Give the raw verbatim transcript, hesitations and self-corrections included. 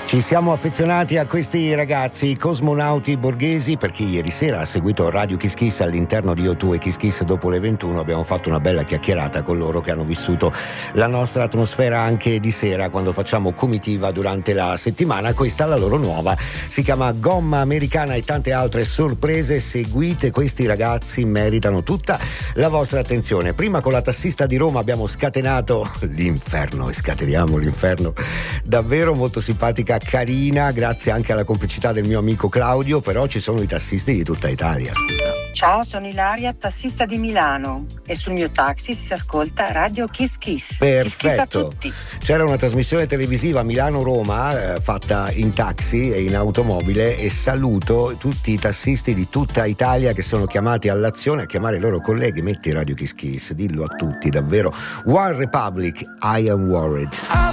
Ci siamo affezionati a questi ragazzi, i cosmonauti borghesi, per chi ieri sera ha seguito Radio Kiss Kiss all'interno di O due e Kiss Kiss dopo le ventuno. Abbiamo fatto una bella chiacchierata con loro che hanno vissuto la nostra atmosfera anche di sera quando facciamo comitiva durante la settimana. Questa è la loro nuova, si chiama Gomma Americana e tante altre sorprese. Seguite questi ragazzi, meritano tutta la vostra attenzione. Prima con la tassista di Roma abbiamo scatenato l'inferno e scateniamo l'inferno, davvero molto simpatica, carina, grazie anche alla complicità del mio amico Claudio. Però ci sono i tassisti di tutta Italia. Scusa. Ciao, sono Ilaria, tassista di Milano, e sul mio taxi si ascolta Radio Kiss Kiss. Perfetto. Kiss Kiss a tutti. C'era una trasmissione televisiva Milano-Roma eh, fatta in taxi e in automobile, e saluto tutti i tassisti di tutta Italia che sono chiamati all'azione a chiamare i loro colleghi. Metti Radio Kiss Kiss, dillo a tutti, davvero. One Republic, I Am Worried.